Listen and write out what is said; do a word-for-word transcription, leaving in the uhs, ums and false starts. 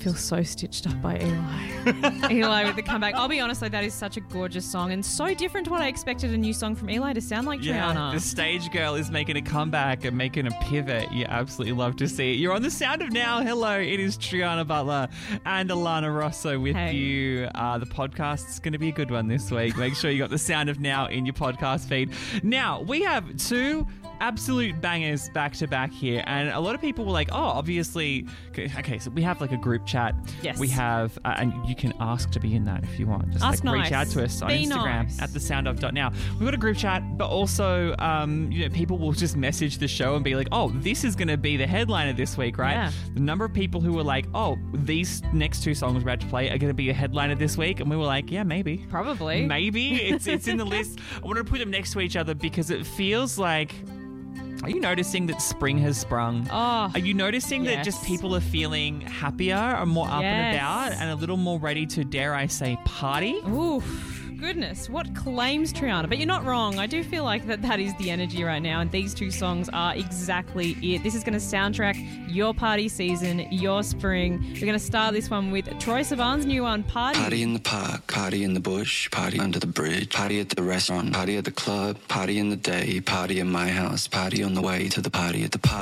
feel so stitched up by Eli. Eli with the comeback. I'll be honest though, that is such a gorgeous song and so different to what I expected a new song from Eli to sound like. Yeah, Triana. the stage girl is making a comeback and making a pivot. You absolutely love to see it. You're on The Sound of Now. Hello, it is Triana Butler and Alana Rosso with Hey. you. Uh, the podcast's going to be a good one this week. Make sure you got The Sound of Now in your podcast feed. Now, we have two absolute bangers back to back here, and a lot of people were like, oh, obviously, okay, so we have like a group chat. Yes. We have, uh, and you can ask to be in that if you want. Just Ask like nice. reach out to us on Be Instagram nice. at the sound of dot now. We've got a group chat, but also, um, you know, people will just message the show and be like, oh, this is going to be the headliner this week, right? Yeah. The number of people who were like, oh, these next two songs we're about to play are going to be a headliner this week, and we were like, yeah, maybe. Probably. Maybe. It's it's in the list. I wanted to put them next to each other because it feels like... Are you noticing that spring has sprung? Oh, Are you noticing that yes. just people are feeling happier and more up and Yes. about and a little more ready to, dare I say, party? ooh, goodness, what claims Triana? But you're not wrong. I do feel like that that is the energy right now, and these two songs are exactly it. This is going to soundtrack your party season, your spring. We're going to start this one with Troye Sivan's new one, Party. Party in the park, party in the bush, party under the bridge, party at the restaurant, party at the club, party in the day, party in my house, party on the way to the party at the park.